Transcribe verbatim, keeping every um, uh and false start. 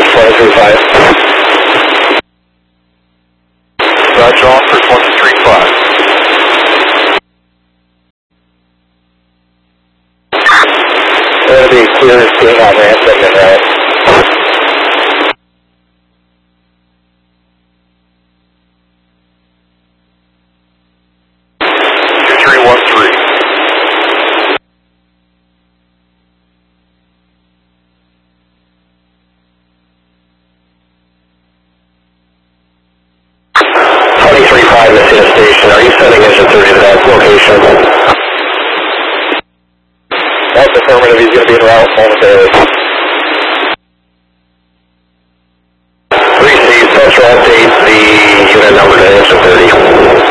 That's twenty-three five. Roger on for twenty-three five. That'll be clear as being on Ransom and right. two three one three. twenty-three five, Messina Station. Are you sending engine thirty to that location? That's affirmative. He's going to be en route momentarily. three C, special update the unit number to engine thirty.